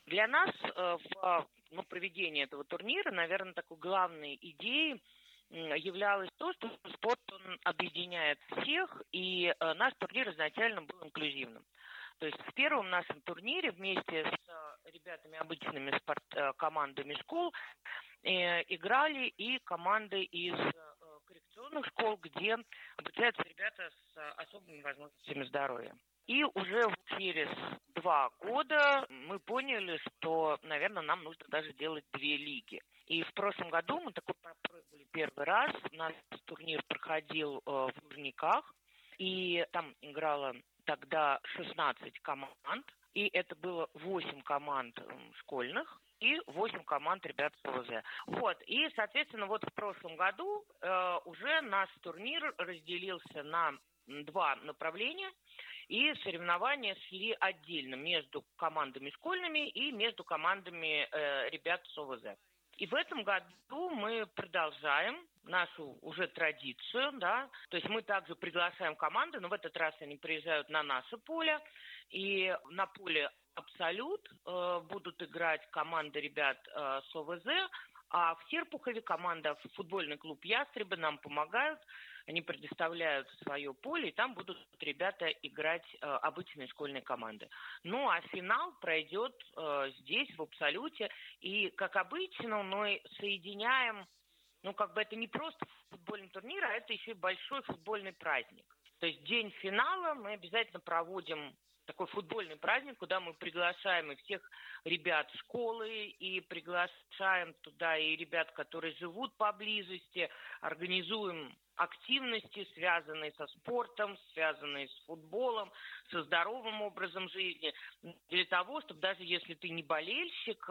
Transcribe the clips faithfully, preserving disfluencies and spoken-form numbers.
Для нас э, в ну, проведении этого турнира, наверное, такой главной идеей являлось то, что спорт он объединяет всех, и э, наш турнир изначально был инклюзивным. То есть в первом нашем турнире вместе с э, ребятами обычными спорт, э, командами школ э, играли и команды из э, коррекционных школ, где обучаются ребята с э, особыми возможностями здоровья. И уже через два года мы поняли, что, наверное, нам нужно даже делать две лиги. И в прошлом году мы такой попробовали первый раз. У нас турнир проходил э, в Лужниках, и там играло тогда шестнадцать команд, и это было восемь команд э, школьных и восемь команд ребят с ОВЗ. Вот, и, соответственно, вот в прошлом году э, уже наш турнир разделился на два направления, и соревнования шли отдельно между командами школьными и между командами э, ребят с ОВЗ. И в этом году мы продолжаем нашу уже традицию, да, то есть мы также приглашаем команды, но в этот раз они приезжают на наше поле, и на поле «Абсолют» э, будут играть команды ребят э, с ОВЗ, а в Серпухове команда футбольный клуб «Ястребы» нам помогают, они предоставляют свое поле, и там будут ребята играть э, обычные школьные команды. Ну, а финал пройдет э, здесь, в «Абсолюте», и, как обычно, мы соединяем, ну, как бы это не просто футбольный турнир, а это еще и большой футбольный праздник. То есть день финала мы обязательно проводим такой футбольный праздник, куда мы приглашаем и всех ребят школы, и приглашаем туда и ребят, которые живут поблизости, организуем активности, связанные со спортом, связанные с футболом, со здоровым образом жизни, для того, чтобы даже если ты не болельщик, э,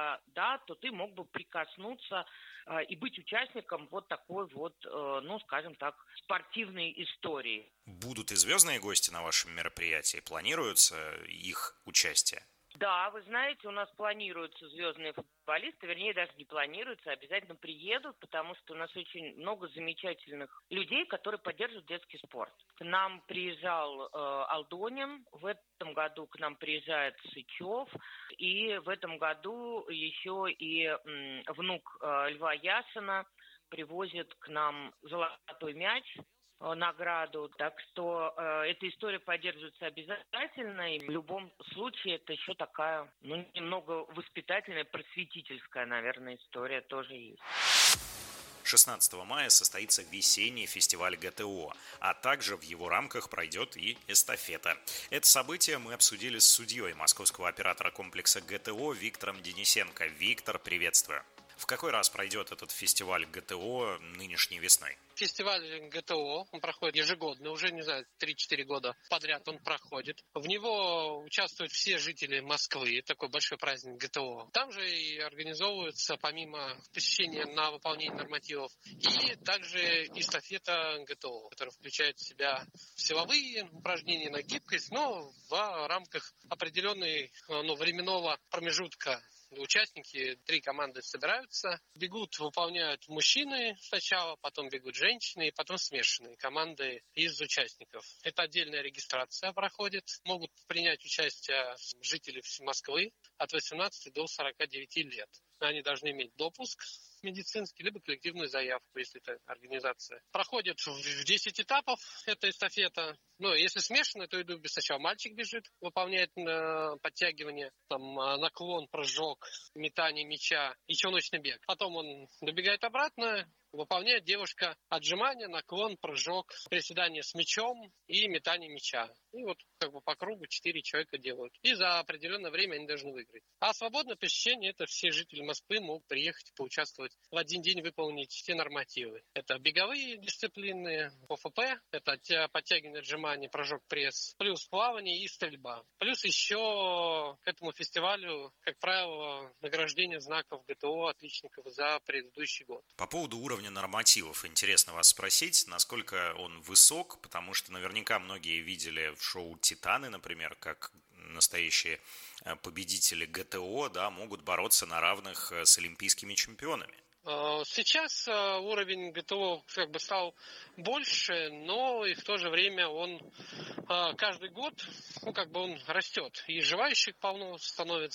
да, то ты мог бы прикоснуться э, и быть участником вот такой вот, э, ну, скажем так, спортивной истории. Будут и звездные гости на вашем мероприятии? Планируется их участие? Да, вы знаете, у нас планируются звездные футболисты, вернее, даже не планируются, обязательно приедут, потому что у нас очень много замечательных людей, которые поддерживают детский спорт. К нам приезжал э, Алдонин, в этом году к нам приезжает Сычев, и в этом году еще и м, внук э, Льва Яшина привозит к нам золотой мяч, награду, так что э, эта история поддерживается обязательно, и в любом случае это еще такая, ну, немного воспитательная, просветительская, наверное, история тоже есть. шестнадцатого мая состоится весенний фестиваль ГТО, а также в его рамках пройдет и эстафета. Это событие мы обсудили с судьей московского оператора комплекса ГТО Виктором Денисенко. Виктор, приветствую. В какой раз пройдет этот фестиваль ГТО нынешней весной? Фестиваль ГТО, он проходит ежегодно, уже, не знаю, три-четыре года подряд он проходит. В него участвуют все жители Москвы, такой большой праздник ГТО. Там же и организовываются, помимо посещения на выполнение нормативов, и также эстафета ГТО, которая включает в себя силовые упражнения на гибкость, но в рамках определенной, ну, временного промежутка. Участники, три команды собираются, бегут, выполняют мужчины сначала, потом бегут женщины, и потом смешанные команды из участников. Это отдельная регистрация проходит. Могут принять участие жители Москвы от восемнадцати до сорока девяти лет. Они должны иметь допуск медицинский, либо коллективную заявку, если это организация. Проходит в десять этапов эта эстафета. Ну, если смешанная, то идут сначала мальчик бежит, выполняет э, подтягивание, там, э, наклон, прыжок, метание мяча и челночный бег. Потом он добегает обратно, выполняет девушка отжимания, наклон, прыжок, приседание с мячом и метание мяча. И вот как бы по кругу четыре человека делают. И за определенное время они должны выиграть. А свободное посещение — это все жители Москвы могут приехать и поучаствовать в один день, выполнить все нормативы. Это беговые дисциплины, ОФП, это подтягивание, отжимания, прыжок, пресс, плюс плавание и стрельба. Плюс еще к этому фестивалю, как правило, награждение знаков ГТО отличников за предыдущий год. По поводу уровня нормативов интересно вас спросить, насколько он высок, потому что наверняка многие видели в шоу «Титаны», например, как настоящие победители ГТО, да, могут бороться на равных с олимпийскими чемпионами. Сейчас уровень ГТО как бы стал больше, но и в то же время он каждый год, ну, как бы он растет. И желающих полно становится.